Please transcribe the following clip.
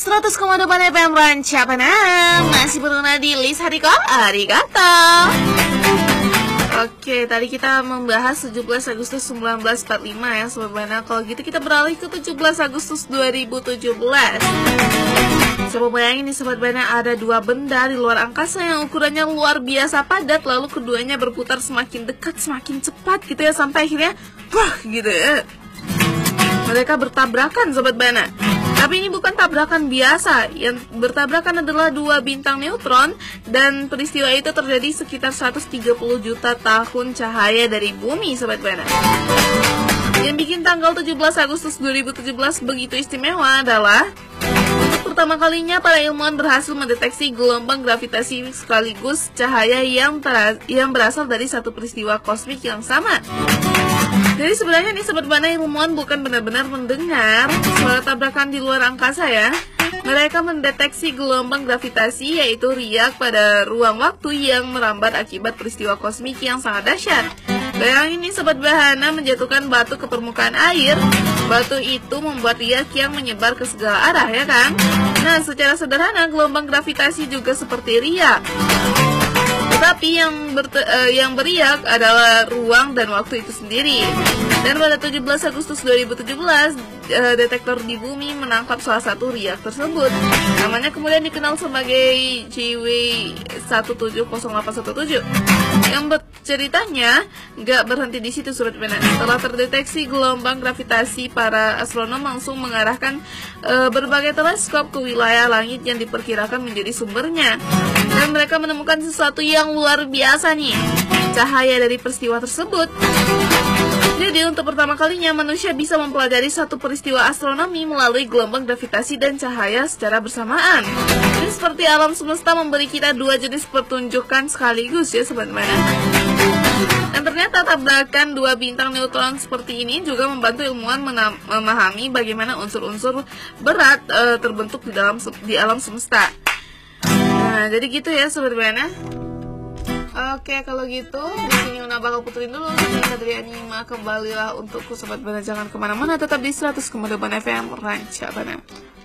100,8 FM Rancapanang. Masih berguna di list Hariko Arigato. Oke, tadi kita membahas 17 Agustus 1945 ya Sobat Bana. Kalau gitu kita beralih ke 17 Agustus 2017. Coba bayangin nih Sobat Bana, ada dua benda di luar angkasa yang ukurannya luar biasa padat, lalu keduanya berputar semakin dekat, semakin cepat gitu ya, sampai akhirnya wah gitu ya. Mereka bertabrakan Sobat Bana. Tapi ini bukan tabrakan biasa. Yang bertabrakan adalah dua bintang neutron, dan peristiwa itu terjadi sekitar 130 juta tahun cahaya dari bumi Sobat Bana. Yang bikin tanggal 17 Agustus 2017 begitu istimewa adalah untuk pertama kalinya para ilmuwan berhasil mendeteksi gelombang gravitasi sekaligus cahaya yang berasal dari satu peristiwa kosmik yang sama. Jadi sebenarnya nih Sobat Bana, ilmuwan bukan benar-benar mendengar suara tabrakan di luar angkasa ya. Mereka mendeteksi gelombang gravitasi, yaitu riak pada ruang waktu yang merambat akibat peristiwa kosmik yang sangat dahsyat. Bayangin nih Sobat Bana, menjatuhkan batu ke permukaan air. Batu itu membuat riak yang menyebar ke segala arah ya kan. Nah, secara sederhana gelombang gravitasi juga seperti riak. Tetapi yang beriak adalah ruang dan waktu itu sendiri. Dan pada 17 Agustus 2017, detektor di bumi menangkap salah satu riak tersebut. Namanya kemudian dikenal sebagai JW170817. Yang ceritanya nggak berhenti di situ Sobat Bana. Setelah terdeteksi gelombang gravitasi, para astronom langsung mengarahkan berbagai teleskop ke wilayah langit yang diperkirakan menjadi sumbernya. Dan mereka menemukan sesuatu yang luar biasa nih, cahaya dari peristiwa tersebut. Jadi untuk pertama kalinya manusia bisa mempelajari satu peristiwa astronomi melalui gelombang gravitasi dan cahaya secara bersamaan. Ini seperti alam semesta memberi kita dua jenis pertunjukan sekaligus ya Sobat Bana. Dan ternyata tabrakan dua bintang neutron seperti ini juga membantu ilmuwan memahami bagaimana unsur-unsur berat terbentuk di alam semesta. Nah, jadi gitu ya Sobat Bana. Oke, kalau gitu di sini Una bakal puterin dulu cerita dari Anima. Kembalilah untukku Sobat Bana, jangan kemana-mana, tetap di 100,8 FM Rancapanang.